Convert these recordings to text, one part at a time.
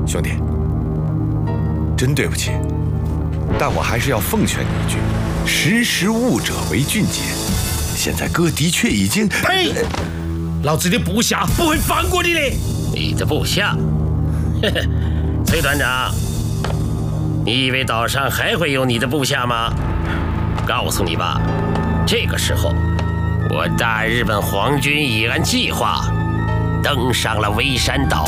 兄弟，真对不起，但我还是要奉劝你一句：识时务者为俊杰。现在哥的确已经…… 呸！老子的部下不会放过你的。 你的部下？呵呵，崔团长，你以为岛上还会有你的部下吗？告诉你吧，这个时候，我大日本皇军已按计划登上了微山岛。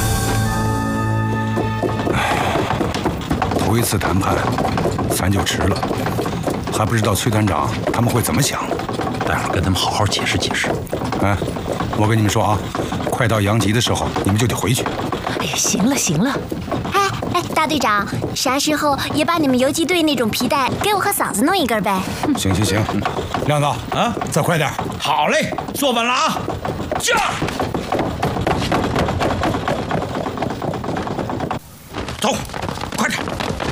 头一次谈判，咱就迟了，还不知道崔团长他们会怎么想。 待会儿跟他们好好解释解释。 哎，我跟你们说啊，快到阳极的时候，你们就得回去。 哎呀，行了行了。 哎，大队长，啥时候也把你们游击队那种皮带给我和嫂子弄一根呗？ 行，亮子啊，再快点。 好嘞，坐稳了啊！驾！走，快点！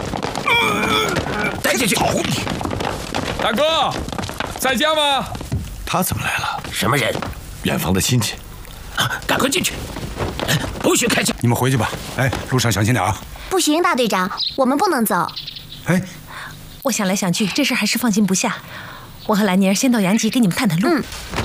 带进去！ 走你！ 大哥，在家吗？ 他怎么来了？ 什么人？ 远房的亲戚。 啊，赶快进去！不许开枪！ 你们回去吧。哎，路上小心点啊。 不行，大队长，我们不能走。 哎， 我想来想去，这事还是放心不下。我和兰妮儿先到阳极给你们探探路。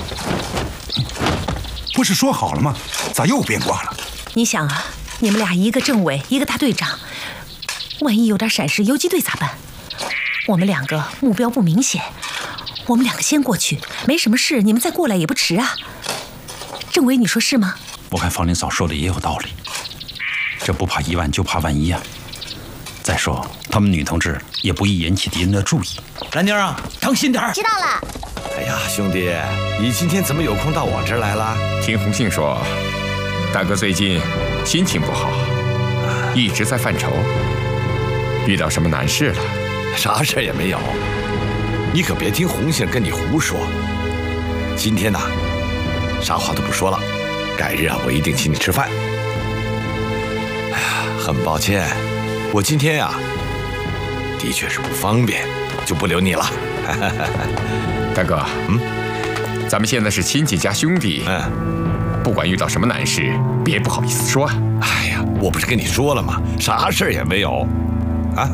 不是说好了吗？咋又变卦了？ 你想啊，你们俩一个政委，一个大队长，万一有点闪失，游击队咋办？我们两个目标不明显，我们两个先过去，没什么事，你们再过来也不迟啊。政委，你说是吗？ 我看方林嫂说的也有道理，这不怕一万就怕万一啊。再说他们女同志也不易引起敌人的注意。 兰妮儿啊，当心点儿。 知道了。 哎呀，兄弟，你今天怎么有空到我这儿来了？ 听红杏说，大哥最近心情不好，一直在犯愁，遇到什么难事了？ 啥事也没有，你可别听红杏跟你胡说。今天呐，啥话都不说了，改日啊，我一定请你吃饭。哎呀，很抱歉，我今天呀，的确是不方便，就不留你了。 大哥，咱们现在是亲戚加兄弟，不管遇到什么难事，别不好意思说啊。 哎呀，我不是跟你说了吗？啥事也没有，啊。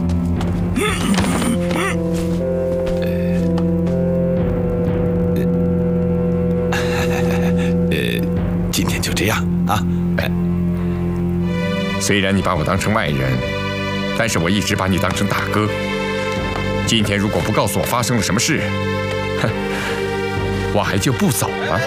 今天就这样啊。 虽然你把我当成外人，但是我一直把你当成大哥。今天如果不告诉我发生了什么事，哼，我还就不走了。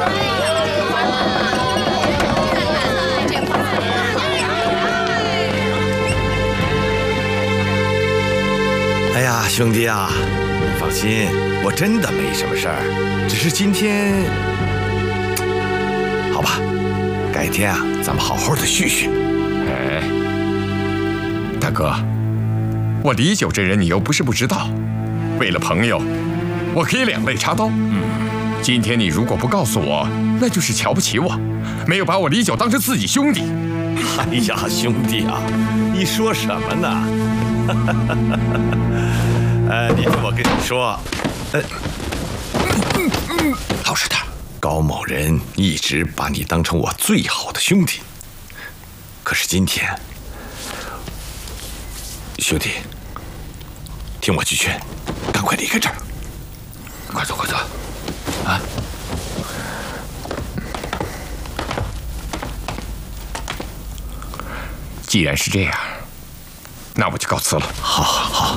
哎呀，兄弟啊，你放心，我真的没什么事儿，只是今天，好吧，改天啊，咱们好好的叙叙。 哎，大哥，我李九这人你又不是不知道，为了朋友，我可以两肋插刀。今天你如果不告诉我，那就是瞧不起我，没有把我李九当成自己兄弟。 哎呀，兄弟啊，你说什么呢？你听我跟你说， 老实点。 高某人一直把你当成我最好的兄弟，可是今天，兄弟，听我句劝，赶快离开这儿。 快走，快走！啊！ 既然是这样，那我就告辞了。 好，好。